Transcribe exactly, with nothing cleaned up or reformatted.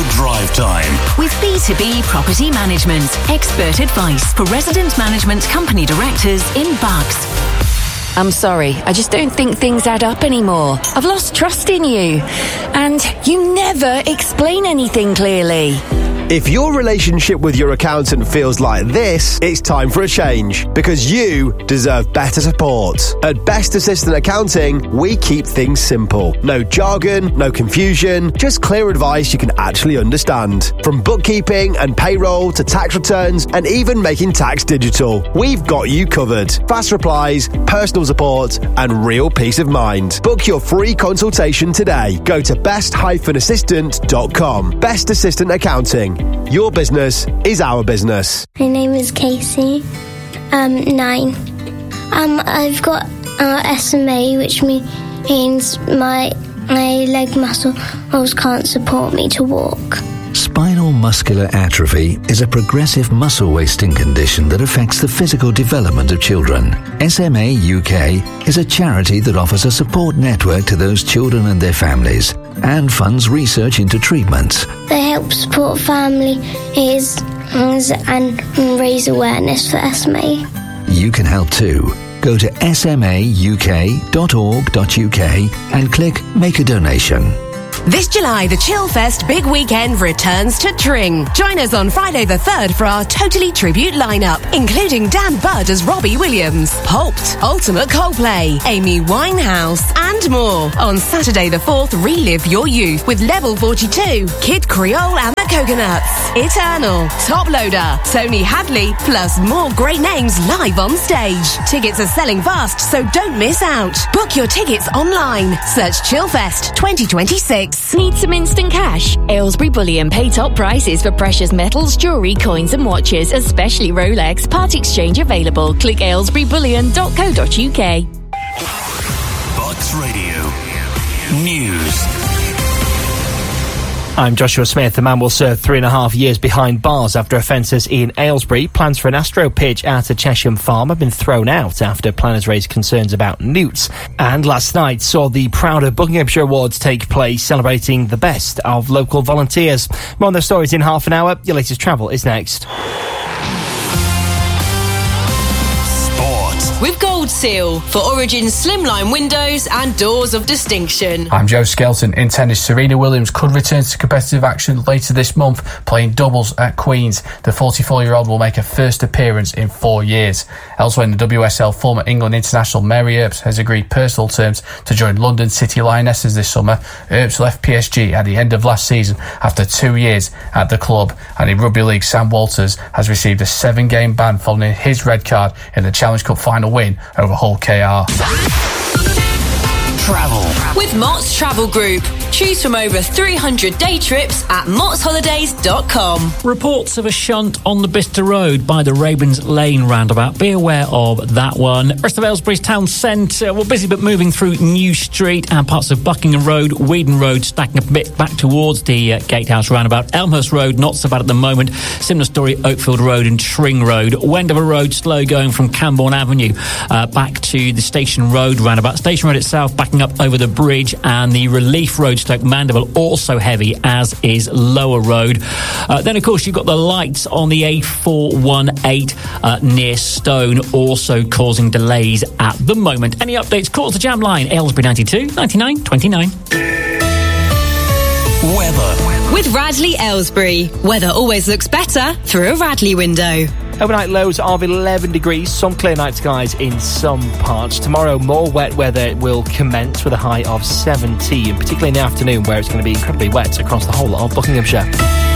Drive Time. With B two B Property Management. Expert advice for resident management company directors in Bucks. I'm sorry, I just don't think things add up anymore. I've lost trust in you. And you never explain anything clearly. If your relationship with your accountant feels like this, it's time for a change, because you deserve better support. At Best Assistant Accounting, we keep things simple. No jargon, no confusion, just clear advice you can actually understand. From bookkeeping and payroll to tax returns and even making tax digital, we've got you covered. Fast replies, personal support and real peace of mind. Book your free consultation today. Go to best dash assistant dot com. Best Assistant Accounting. Your business is our business. My name is Casey. Um, nine. Um, I've got uh, S M A, which means my my leg muscles can't support me to walk. Spinal muscular atrophy is a progressive muscle wasting condition that affects the physical development of children. S M A U K is a charity that offers a support network to those children and their families and funds research into treatments. They help support families and raise awareness for S M A. You can help too. Go to s m a u k dot org dot u k and click Make a Donation. This July, the Chillfest Big Weekend returns to Tring. Join us on Friday the third for our Totally Tribute lineup, including Dan Budd as Robbie Williams, Pulped, Ultimate Coldplay, Amy Winehouse, and more. On Saturday the fourth, relive your youth with Level forty-two, Kid Creole and the Coconuts, Eternal, Top Loader, Tony Hadley, plus more great names live on stage. Tickets are selling fast, so don't miss out. Book your tickets online. Search Chillfest twenty twenty-six. Need some instant cash? Aylesbury Bullion pay top prices for precious metals, jewellery, coins and watches, especially Rolex. Part exchange available. Click aylesbury bullion dot co dot u k. Bucks Radio News. I'm Joshua Smith. The man will serve three and a half years behind bars after offences in Aylesbury. Plans for an Astro pitch at a Chesham farm have been thrown out after planners raised concerns about newts. And last night saw the Prouder Buckinghamshire Awards take place, celebrating the best of local volunteers. More on those stories in half an hour. Your latest travel is next. With Gold Seal for Origin slimline windows and doors of distinction. I'm Joe Skelton. In tennis, Serena Williams could return to competitive action later this month, playing doubles at Queen's. The forty-four-year-old will make her first appearance in four years. Elsewhere in the W S L, former England international Mary Earps has agreed personal terms to join London City Lionesses this summer. Earps left P S G at the end of last season after two years at the club. And in Rugby League, Sam Walters has received a seven-game ban following his red card in the Challenge Cup final win over Hull K R. Travel. With Mott's Travel Group. Choose from over three hundred day trips at motts holidays dot com. Reports of a shunt on the Bicester Road by the Ravens Lane roundabout. Be aware of that one. Rest of Aylesbury's town centre, well, busy but moving through New Street and parts of Buckingham Road, Weedon Road, stacking up a bit back towards the uh, Gatehouse roundabout. Elmhurst Road, not so bad at the moment. Similar story, Oakfield Road and Tring Road. Wendover Road, slow going from Camborne Avenue uh, back to the Station Road roundabout. Station Road itself backing up over the bridge, and the Relief Road Stoke Mandeville also heavy, as is Lower Road. Uh, then, of course, you've got the lights on the A four one eight uh, near Stone, also causing delays at the moment. Any updates? Call the Jam line, Aylesbury ninety-two, ninety-nine, twenty-nine. Weather. With Radley Aylesbury. Weather always looks better through a Radley window. Overnight lows of eleven degrees, some clear night skies in some parts. Tomorrow, more wet weather will commence with a high of seventeen, particularly in the afternoon, where it's going to be incredibly wet across the whole of Buckinghamshire.